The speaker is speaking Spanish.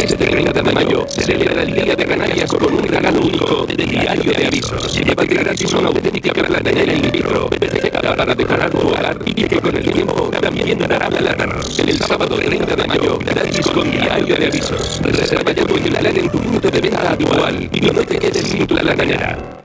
Este 30 de mayo celebra el Día de Canarias con un regalo único de Diario de Avisos. Llévate gratis una auténtica platanera in vitro, perfecta para decorar tu hogar y que con el tiempo también dará plátanos. El sábado 30 de mayo, gratis con Diario de Avisos. Reserva ya tu ejemplar en tu punto de venta habitual y no te quedes sin tu platanera.